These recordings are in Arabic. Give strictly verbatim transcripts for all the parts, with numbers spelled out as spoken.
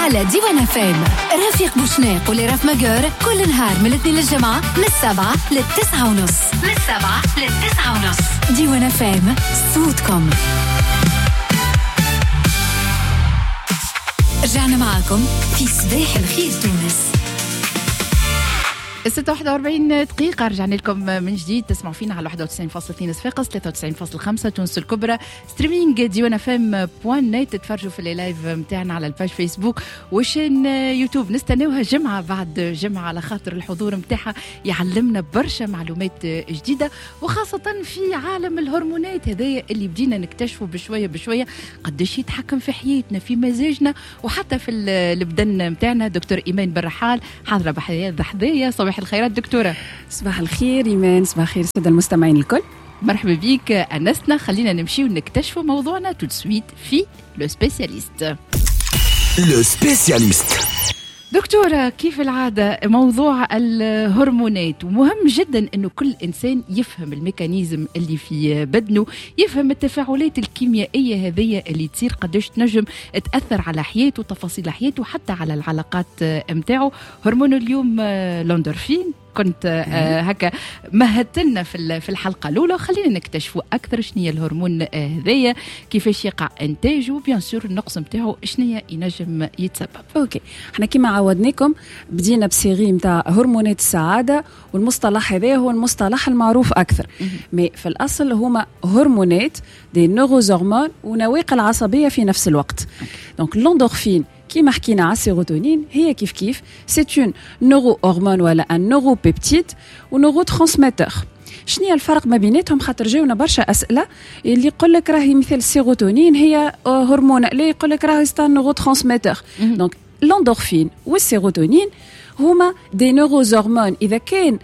على ديوان اف ام. رفيق بوشناق ولراف ماجور كل نهار من الاثنين للجمعة من السبعة للتسعة ونص. من السبعة للتسعة ونص. ديوان اف ام صوتكم. رجعنا معاكم في صباح الخير تونس. ستة وواحد وأربعين دقيقة رجعنا لكم من جديد. تسمعوا فينا على واحد وتسعين فاصلة اثنين صفاقس، ثلاثة وتسعين فاصلة خمسة تونس الكبرى، ستريمينج ديوان اف ام بوان نت. تتفرجوا في اللايف متاعنا على الباج فيسبوك وشين يوتيوب. نستناوها جمعة بعد جمعة على خاطر الحضور متاعها يعلمنا برشا معلومات جديدة، وخاصة في عالم الهرمونات هذايا اللي بدينا نكتشفه بشوية بشوية قديش يتحكم في حياتنا، في مزاجنا، وحتى في البدن متاعنا. دكتور إيمان بن رحال حاضرة بحذايا. صباح الخيرات دكتورة. صباح الخير إيمان، صباح الخير السادة المستمعين الكل. مرحبا بيك أنسنا. خلينا نمشي ونكتشفوا موضوعنا تو سويت في لو سبيسياليست. لو سبيسياليست دكتورة، كيف العادة موضوع الهرمونات، ومهم جدا أنه كل إنسان يفهم الميكانيزم اللي في بدنه، يفهم التفاعلات الكيميائية هذه اللي تصير قديش تنجم تأثر على حياته، تفاصيل حياته، حتى على العلاقات متاعه. هرمون اليوم الاندورفين كنت آه هكا مهدتلنا في في الحلقه الاولى. خلينا نكتشفوا اكثر شنو هي الهرمون هذايا، كيفاش يقع انتاجه، بيان سور النقص نتاعو شنو ينجم يتسبب. اوكي، احنا كما عودناكم بدينا بسيري نتاع هرمونات السعاده، والمصطلح هذا هو المصطلح المعروف اكثر. مي في الاصل هما هرمونات دي نوروزورمون ونواقل عصبيه في نفس الوقت. دونك الاندورفين كيما حكينا على السيروتونين هي كيف كيف سي اون نورو هرمون ولا ان نورو بيبتيد ونورو ترانسميتور. شنو هي الفرق ما بيناتهم؟ خاطر جاونا برشا اسئله اللي يقول لك راهي مثل السيروتونين هي هرمون، لا يقول لك راهي ستان نورو ترانسميتور. دونك الاندورفين والسيروتونين هما دي نوروز هرمون، اذا كان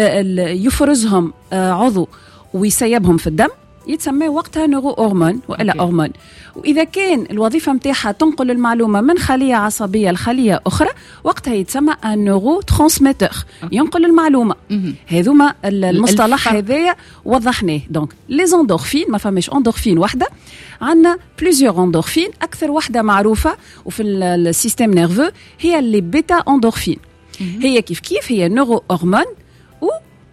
يفرزهم عضو ويسيبهم في الدم يتسمى وقتها نورو هرمون والا هرمون. واذا كان الوظيفه نتاعها تنقل المعلومه من خليه عصبيه لخليه اخرى وقتها يتسمى ان نورو ترانسميتور، ينقل المعلومه. هذوما المصطلح هذايا وضحناه. دونك لي اندورفين ما فماش اندورفين واحده، عندنا بليزيور اندورفين. اكثر واحده معروفه وفي السيستم نيرفو هي اللي بيتا اندورفين. هي كيف كيف هي نورو هرمون و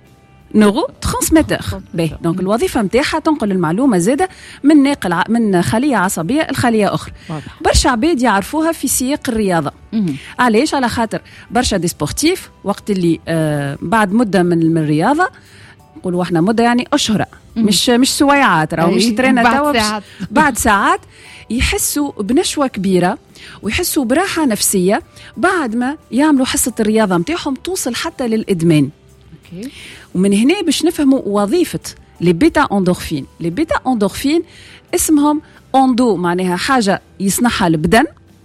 نورو ترانسميتور. باهي، دونك الوظيفه نتاعها تنقل المعلومه زاده من ناقل ع... من خليه عصبيه لخليه اخرى. برشا عباد يعرفوها في سياق الرياضه. مم. علاش؟ على خاطر برشا دي سبورتيف وقت اللي آه بعد مده من الرياضه، نقولوا احنا مده يعني اشهر، مش مش سويعات، راهو مش ترينا توا، بعد, بعد ساعات يحسوا بنشوه كبيره ويحسوا براحه نفسيه بعد ما يعملوا حصه الرياضه نتاعهم توصل حتى للادمان. اوكي. ومن هنا باش نفهموا وظيفة لي بيتا اندورفين. لي بيتا اندورفين اسمهم اندو معناها حاجة يصنعها البدن،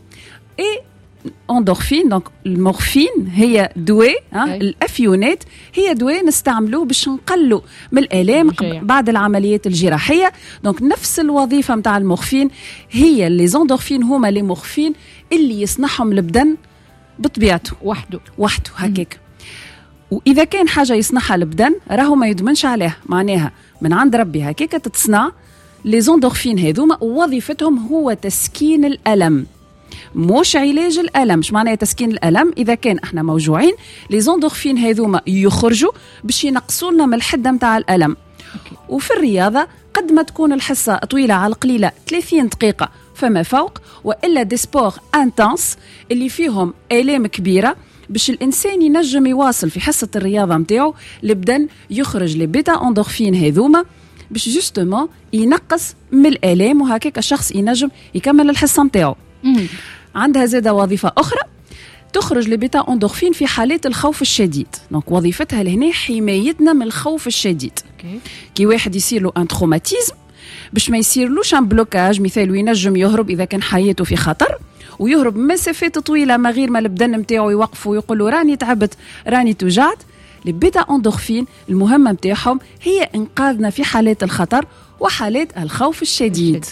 اي اندورفين دونك المورفين هي دواء. الافيونات هي دواء نستعملوه باش نقلوا من الالام بعد العمليات الجراحيه. دونك نفس الوظيفه نتاع المورفين هي لي اندورفين، هما لي مورفين اللي يصنعهم البدن بطبيعته وحده وحده هكاك. وإذا كان حاجة يصنعها البدن راهو ما يدمنش عليها، معناها من عند ربي هكاك تتصنع. لي زوندورفين هذوما وظيفتهم هو تسكين الألم، مش علاج الألم. مش معناها تسكين الألم؟ إذا كان احنا موجوعين لي زوندورفين هذوما يخرجوا باش ينقصوا لنا من الحدة متاع الألم. وفي الرياضة قد ما تكون الحصة طويلة على القليلة ثلاثين دقيقة فما فوق، وإلا دي سبور انتنس اللي فيهم آلام كبيرة، باش الانسان ينجم يواصل في حصه الرياضه نتاعو البدن يخرج لي بيتا اندورفين هذوما باش جوستومون ينقص من الالام، وهكاك الشخص ينجم يكمل الحصه نتاعو. عندها زاده وظيفه اخرى، تخرج لي بيتا اندورفين في حالات الخوف الشديد. دونك وظيفتها لهنا حمايتنا من الخوف الشديد. كي واحد يصير له ان تروماتيزم باش ما يصيرلوش ان بلوكاج، مثال ينجم يهرب اذا كان حياته في خطر، ويهرب مسافات طويله ما غير ما البدن نتاعو يوقف ويقول له راني تعبت راني توجعت. البيتا اندورفين المهمه نتاعهم هي انقاذنا في حالات الخطر وحالات الخوف الشديد.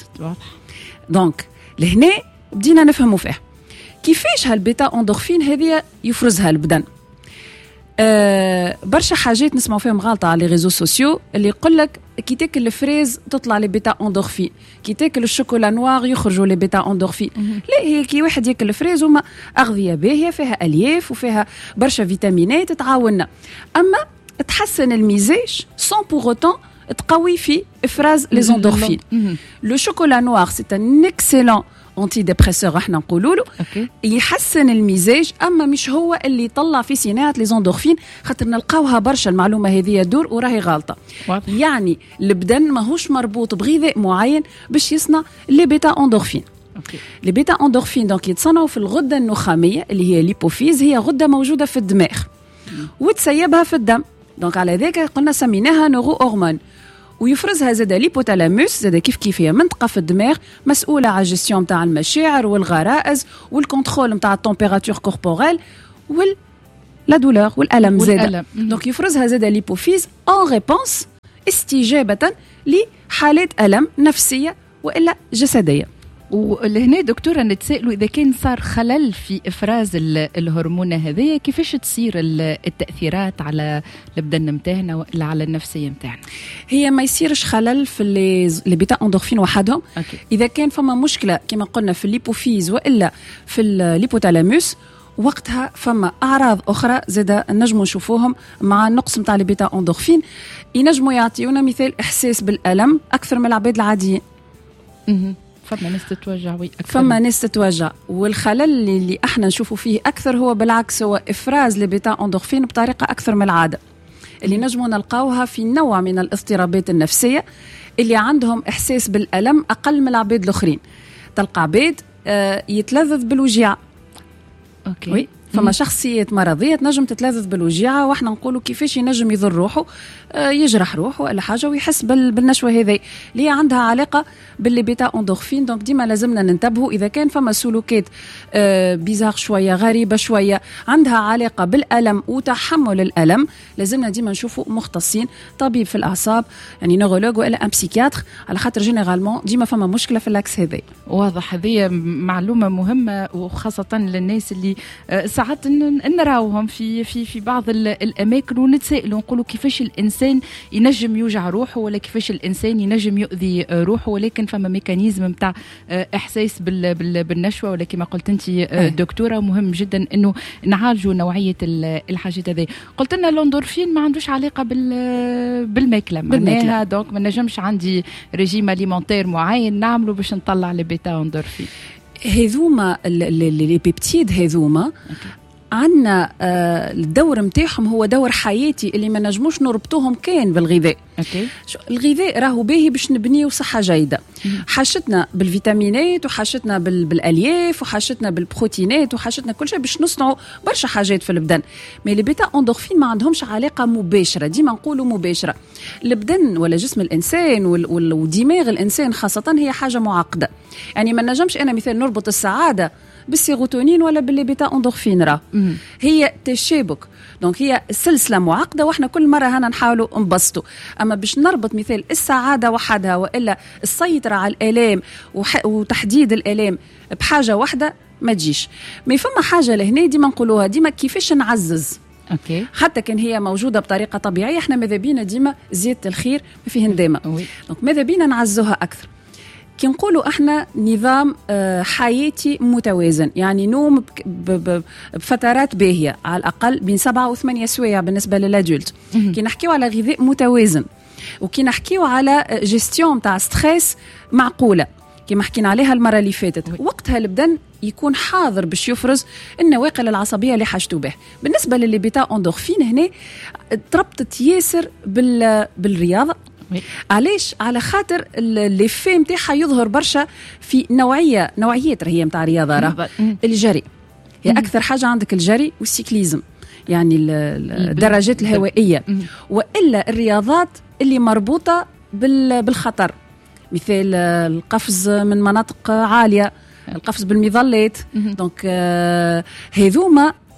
دونك لهنا بدينا نفهموا فيه كيفاش هالبيتا اندورفين هذه يفرزها البدن. أه برشا حاجات نسمعوا فيهم غلطه على لي ريزو سوسيو اللي يقول لك كي تاكل الفريز تطلع لي بيتا اندورفين، كي تاكل الشوكولا نوار يخرجوا لي بيتا اندورفين. لا، هي كي واحد ياكل الفريز وما اغذيه باهيه فيها الياف وفيها برشا فيتامينات تعاوننا، اما تحسن المزاج سون بور اوتون تقوي في افراز لي زوندورفين. لو شوكولا نوار سي ان اكسيلون انتي ديبريسور احنا نقولوا له يحسن المزاج، اما مش هو اللي يطلع في صناعه لي زوندورفين، خاطر نلقاوها برشا المعلومه هذه دور وراهي غلطه. واضح. يعني البدن ماهوش مربوط بغذاء معين باش يصنع لي بيتا اندورفين. اوكي. لي بيتا اندورفين دونك يتصنعوا في الغده النخاميه اللي هي ليبوفيز، هي غده موجوده في الدماغ وتسيبها في الدم، دونك على ذاك قلنا سميناها نورو هرمون، ويفرزها زاد ليبوتالاموس زاد كيف كيف هي منطقه في الدماغ مسؤوله على الجستيون نتاع المشاعر والغرائز والكنترول نتاع التمبيراتور كوربوريل وال لا دولور والالم زاد. دونك يفرزها زاد ليبوفيز اون ريبونس استجابه لحالات الم نفسيه والا جسديه. ولهنا دكتورة نتسائلوا إذا كان صار خلل في إفراز الهرمون هذه كيفاش تصير التأثيرات على البدن متاعنا ولا على النفسية متاعنا؟ هي ما يصيرش خلل في اللي بيتا اندورفين وحدهم. أوكي. إذا كان فما مشكلة كما قلنا في الليبوفيز وإلا في الليبوتالاموس وقتها فما أعراض أخرى زاد نجموا نشوفوهم مع النقص متاع البيتا اندورفين، ينجموا يعطيونا مثال إحساس بالألم أكثر من العباد العاديين. م- فما ناس تتوجع فما ناس تتوجع، والخلل اللي احنا نشوفوا فيه اكثر هو بالعكس هو افراز لبيتا اندورفين بطريقه اكثر من العاده، اللي نجموا نلقاوها في نوع من الاضطرابات النفسيه اللي عندهم احساس بالالم اقل من العباد الاخرين. تلقى عباد آه يتلذذ بالوجيعه. اوكي. وي. فما شخصيات مرضيه تنجم تتلذذ بالوجيعه، واحنا نقولوا كيفاش ينجم يضر روحه، يجرح روحه ولا حاجه ويحس بالنشوه هذه اللي عندها علاقه باللي بيتا اندورفين. دونك ديما لازمنا ننتبهوا اذا كان فما سلوكات بيزار شويه غريبه شويه عندها علاقه بالالم وتحمل الالم، لازمنا ديما نشوفوا مختصين، طبيب في الاعصاب يعني نورولوج ولا ام بسيكياتر، على خاطر جينيرالمون ديما فما مشكله في الاكس هذا. واضح، هذه معلومه مهمه وخاصه للناس اللي ساعات نراوهم في في في بعض الاماكن ونتسائلوا نقولوا كيفاش الانسان ينجم يوجع روحه ولا كيفاش الانسان ينجم يؤذي روحه، ولكن فما ميكانيزم نتاع احساس بالنشوه، ولا كما قلت انت دكتوره مهم جدا انه نعالجوا نوعيه الحاجات هذه. قلت لنا الاندورفين ما عندوش علاقه بالماكله، معناها دونك ما نجمش عندي ريجيم اليمونتير معين نعمله باش نطلع البيتا اندورفين. هذوما اللي بيبتيد هذوما عندنا آه الدور متاعهم هو دور حياتي اللي ما نجموش نربطوهم كان بالغذاء. أوكي. الغذاء راهو باهي باش نبنيو صحة جيدة، حاشتنا بالفيتامينات وحاشتنا بالالياف وحاشتنا بالبروتينات وحاشتنا كل شيء باش نصنعوا برشا حاجات في البدن. مي لي بيتا اندورفين ما عندهمش علاقة مباشرة، ديما نقولوا مباشرة. البدن ولا جسم الانسان ودماغ الانسان خاصة هي حاجة معقدة، يعني ما نجمش انا مثال نربط السعادة بالسيروتونين ولا باللي بيتا اندورفين، راه هي تشابك. دونك هي سلسله معقده واحنا كل مره هنا نحاولوا نبسطوا، اما باش نربط مثال السعاده وحدها والا السيطره على الالام وتحديد الالام بحاجه واحده ما تجيش. ما فما حاجه لهنا ديما نقولوها ديما كيفاش نعزز. اوكي. حتى كان هي موجوده بطريقه طبيعيه احنا ماذا بينا ديما زياده الخير ما فيه ندامه. دونك ماذا بينا نعزوها اكثر. كي نقولوا احنا نظام حياتي متوازن، يعني نوم بفترات باهيه على الاقل بين سبعة وثمانية سوايع بالنسبه للادولت. كي نحكيو على غذاء متوازن وكي نحكيو على جيستيون تاع ستريس معقوله كما حكينا عليها المره اللي فاتت، وقتها البدن يكون حاضر باش يفرز النواقل العصبيه اللي حاجته به. بالنسبه للي بيتا اندورفين هنا تربطت ياسر بال بالرياضه. علاش؟ على خاطر اللي في متاعها يظهر برشا في نوعيه نوعيات هي متاع الرياضه. راه الجري هي اكثر حاجه عندك، الجري والسيكليزم يعني الدراجات الهوائيه، والا الرياضات اللي مربوطه بالخطر، مثال القفز من مناطق عاليه، القفز بالمظلات. دونك هذوما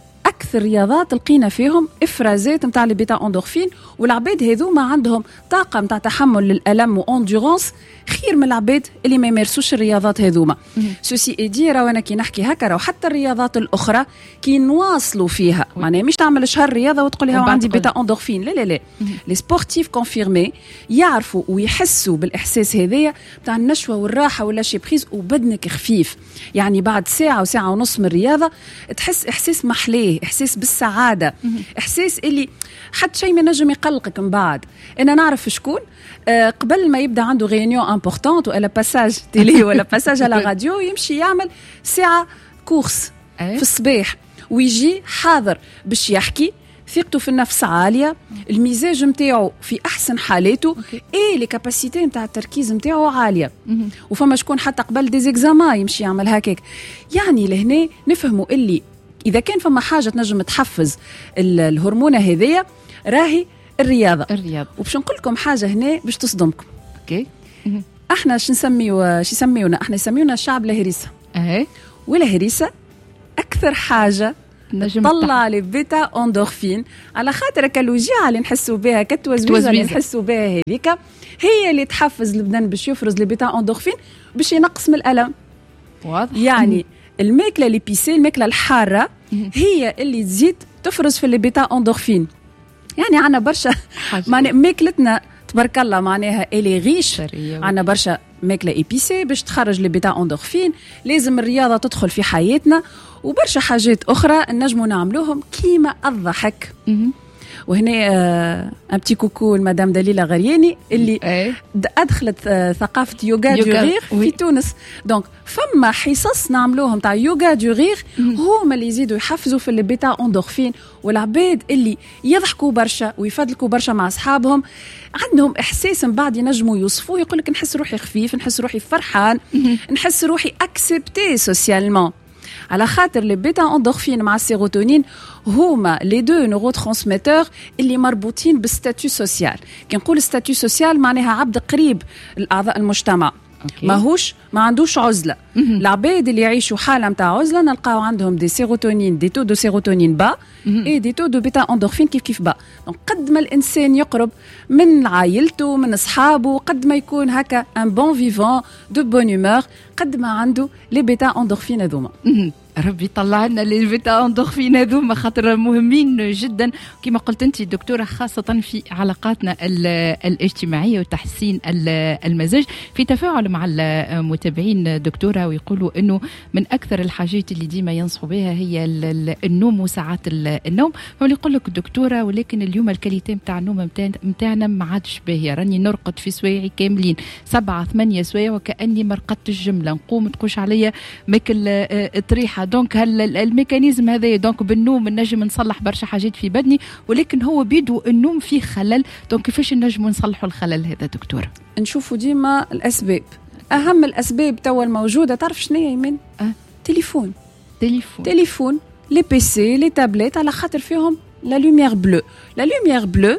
اكثر رياضات لقينا فيهم افرازات نتاع لي بيتا اندورفين، والعباد هذوما عندهم طاقه نتاع تحمل للالم واندورانس خير من العباد اللي ما يمارسوش الرياضات هذوما. سوسي ايدي راه انا كي نحكي هكا راه حتى الرياضات الاخرى كي نواصلوا فيها معناها مش تعمل شهر رياضه وتقول لها عندي بيتا اندورفين، لا لا لا. لي سبورتيف كونفيرمي يعرفوا ويحسوا بالاحساس هذايا تاع النشوه والراحه ولا شي بريز وبدنك خفيف. يعني بعد ساعه وساعه ونص من الرياضه تحس احساس محلاه، احساس بالسعاده، احساس اللي حتى شيء ما نجم يقلقك من بعد. انا نعرف شكون أه قبل ما يبدا عنده غينيون امبورطونت ولا باساج تيلي ولا باساج على راديو يمشي يعمل ساعه كورس في الصباح ويجي حاضر باش يحكي، ثقته في النفس عاليه، المزاج نتاعو في احسن حالاته، اي لي كاباسيتي نتاع التركيز نتاعو عاليه. وفما شكون حتى قبل دي زيكزامان يمشي يعمل هكاك. يعني لهنا نفهموا اللي اذا كان فما حاجه تنجم تحفز الهرمونه هذيا راهي الرياضه. الرياضه. وباش نقول لكم حاجه هنا باش تصدمكم. اوكي. احنا شو نسميو شو يسميونا احنا يسميونا الشعب الهريسه. اهي. والهريسه اكثر حاجه طلع لي بيتا اندورفين على خاطر كالوجيعه اللي نحسوا بها كالتوزويزه اللي نحسوا بها هذيك هي اللي تحفز البدن باش يفرز لي بيتا اندورفين باش ينقص من الالم. واضح. يعني الماكله اللي بيسي الماكله الحاره هي اللي تزيد تفرز في لي بيتا اندورفين. يعني عنا برشا معناها ماكلتنا تبارك الله معناها الي غيش، عنا برشا ماكله ايبيسي باش تخرج لي بيتا اندورفين، لازم الرياضه تدخل في حياتنا وبرشا حاجات اخرى نجموا نعملوهم كيما الضحك. وهنا آه ان بتي كوكو المدام دليلة غرياني اللي أيه. ادخلت آه ثقافه يوغا دوريغ في تونس. دونك فما حصص نعملوهم تاع يوغا دوريغ هما اللي يزيدوا يحفزوا في البيتا اندورفين. والعباد اللي يضحكوا برشا ويفضلكوا برشا مع اصحابهم عندهم احساس من بعد ينجموا يوصفوه، يقول لك نحس روحي خفيف، نحس روحي فرحان، نحس روحي اكسبتي سوسيالمون. على خاطر لي بيتا اندورفين مع السيروتونين هما لي دو نورو ترانسميتور اللي مربوطين بالستاتيو سوسيال. كي نقول ستاتيو سوسيال معناها عبد قريب الاعضاء المجتمع. أوكي. ماهوش ما عندوش عزله. العباد اللي يعيشوا حاله نتاع عزله نلقاو عندهم دي سيروتونين دي تو دو سيروتونين با اي دي تو دو بيتا اندورفين كيف كيف با. دونك قد ما الانسان يقرب من عائلته من اصحابه، قد ما يكون هكا ان بون فيفون دو بون هومور، قد ما عنده لي بيتا اندورفين هذوما. ربي طلع لنا لي بيتا اندورفين هذوما خاطر مهمين جدا كما قلت انت دكتوره، خاصه في علاقاتنا الاجتماعيه وتحسين المزاج. في تفاعل مع المتابعين دكتوره ويقولوا انه من اكثر الحاجات اللي ديما ينصحوا بها هي النوم وساعات النوم. هو اللي يقول لك دكتوره ولكن اليوم الكاليتي نتاع النوم نتاعنا ما عادش باهيه، راني نرقد في سوايعي كاملين سبعة ثمانية سوايع وكاني ما رقدتش جمله، نقوم تقوش عليا ماكل طريحه. دونك هل الميكانيزم هذا دونك بالنوم نجم نصلح برشا حاجات في بدني، ولكن هو بيدو النوم فيه خلل. دونك كيفاش نجم نصلحوا الخلل هذا دكتوره؟ نشوفوا ديما الاسباب. اهم الاسباب توا الموجوده تعرف شنو هي من أه؟ تليفون تليفون تليفون لي بيسي لي تابلت، على خاطر فيهم لا لوميير بلو. لا لوميير بلو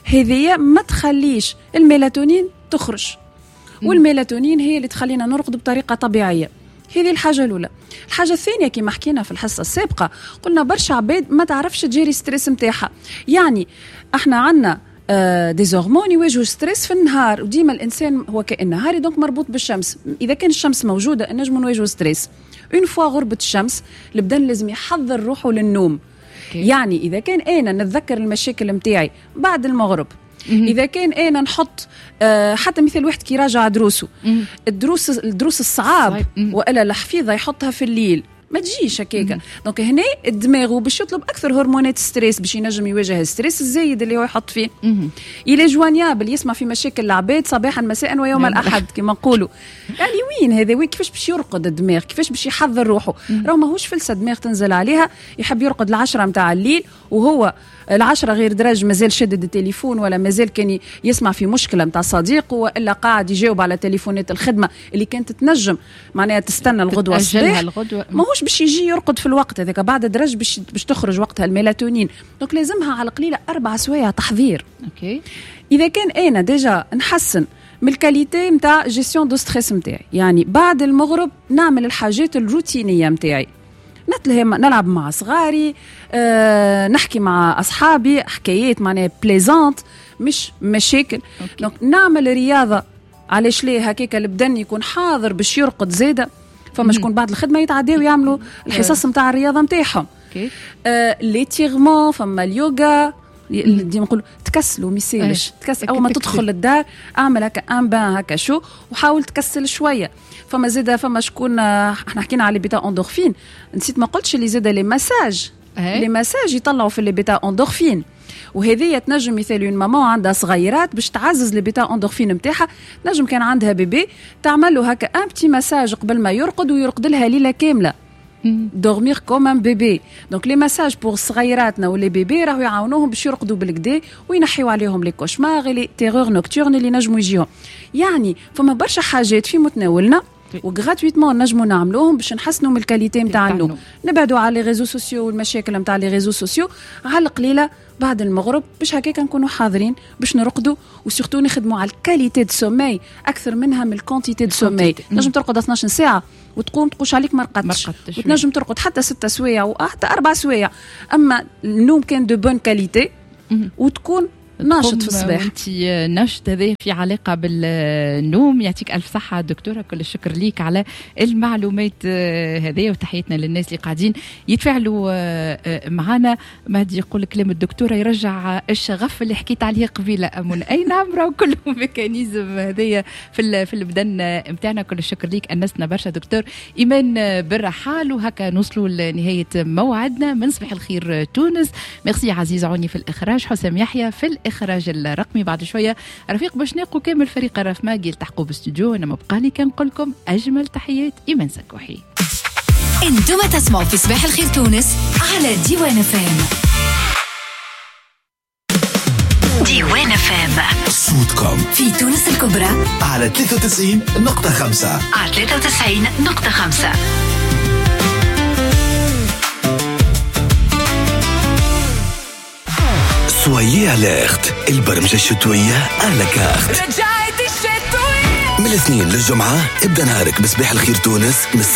هذه ما تخليش الميلاتونين تخرج، والميلاتونين هي اللي تخلينا نرقد بطريقه طبيعيه. هذه الحاجة الأولى. الحاجة الثانية كما حكينا في الحصة السابقة قلنا برشا عباد ما تعرفش تجيري ستريس متاعها. يعني احنا عنا آه ديزورمون يواجهوا ستريس في النهار، وديما الإنسان هو كائن نهاري دونك مربوط بالشمس. إذا كان الشمس موجودة نجم نواجهوا ستريس. اون فوا غربة الشمس البدن لازم يحضر روحه للنوم. okay. يعني إذا كان أنا نتذكر المشاكل متاعي بعد المغرب، إذا كان أنا نحط آه حتى مثل واحد كي راجع دروسه الدروس الدروس الصعاب وإلا الحفيظة يحطها في الليل ما تجيش هكاكا. دونك هنا الدماغ باش يطلب اكثر هرمونات ستريس باش ينجم يواجه الستريس الزايد اللي هو يحط فيه. الى جوانيابل يسمع في مشاكل العباد صباحا مساء ويوم الاحد كما نقولوا. يعني وين هذا وين كيفاش باش يرقد الدماغ، كيفاش باش يحضر روحه؟ راه ماهوش فلسه دماغ تنزل عليها يحب يرقد العشرة متاع الليل وهو العشرة غير درج مازال شدد التليفون ولا مازال كان يسمع في مشكلة متاع صديقه وإلا قاعد يجاوب على تليفونات الخدمة اللي كانت تنجم معناها تستنى الغدوة الصباح. ماهوش باش يجي يرقد في الوقت هذاك بعد درج باش باش تخرج وقتها الميلاتونين. دونك لازمها على قليلة أربع سوايع تحضير. أوكي. إذا كان أنا ديجا نحسن من الكاليتي متاع جيستيون دو ستريس متاعي، يعني بعد المغرب نعمل الحاجات الروتينية متاعي نتلهم نلعب مع صغاري، أه نحكي مع أصحابي حكايات معناها بليزانت مش مشاكل. دونك نعمل رياضة. علاش ليه هكاك البدن يكون حاضر باش يرقد زيادة، فما شكون بعد الخدمة يتعداو يعملوا الحصص متاع الرياضة متاعهم. أه ليتيغمون، فما اليوغا ديما نقولوا تكسلوا ميسالش تكسل. اول ما تدخل الدار اعمل هكا ان بان هكا شو وحاول تكسل شويه. فما زاده فما شكون احنا حكينا على بيتا اندورفين، نسيت ما قلتش اللي زاده لي مساج لي مساج يطلعوا في لي بيتا اندورفين، وهذه تنجم مثال اون ماما عندها صغيرات باش تعزز لي بيتا اندورفين نتاعها، نجم كان عندها بيبي تعمل له هكا ان بتي مساج قبل ما يرقد ويرقد لها ليله كامله dormir comme un bébé. Donc les massages pour صغيراتنا ولي بيبي راهو يعاونوهم باش يرقدوا بالكدا وينحيوا عليهم لي كوشمار لي تيرور نوكتورن اللي نجموا يجيهم. يعني فما برشا حاجات في متناولنا وغراتويتمون نجموا نعملوهم باش نحسنوا من الكاليتي نتاع النوم. نبعدوا على لي ريزو سوسيو والمشاكل نتاع لي ريزو سوسيو على القليله بعد المغرب باش هكاك نكونوا حاضرين باش نرقدوا، وسورتو نخدموا على الكاليتي دو سومي اكثر منها من الكونتيتي دو سومي. نجم ترقد اثناش ساعه وتقوم تقوش عليك ما رقدتش، وتنجم ترقد حتى ستة سوايع وحتى أربع سوايع، اما النوم كان دو بون كاليتي وتكون ناشط في الصباح. انت ناشط هذا في علاقه بالنوم. يعطيك الف صحه دكتوره، كل الشكر ليك على المعلومات هذه، وتحياتنا للناس اللي قاعدين يتفاعلوا معنا. مهدي يقول كلام الدكتوره يرجع الشغف اللي حكيت عليه قبيله امون. اي نعم، راهو كله ميكانيزم هذايا في في البدن نتاعنا. كل الشكر ليك، انسنا برشا دكتور ايمان بالرحال. وهكا نوصلوا لنهايه موعدنا من صباح الخير تونس. ميرسي عزيز عوني في الاخراج، حسام يحيى في الإخراج الرقمي. بعد شوية رفيق بشناق وكامل فريق رفماجي يلتحقوا باستوديو. أنا مبقى لي كنقول لكم أجمل تحيات إيمان سكوحي. انتم تسمعوا في صباح الخير تونس على ديوان فام. ديوان فام صوتكم في تونس الكبرى على ثلاثة وتسعين نقطة خمسة على ثلاثة وتسعين نقطة خمسة. سويي اليرت، البرمجة الشتوية على كارت. من الاثنين للجمعة ابدأ نهارك بصباح الخير تونس من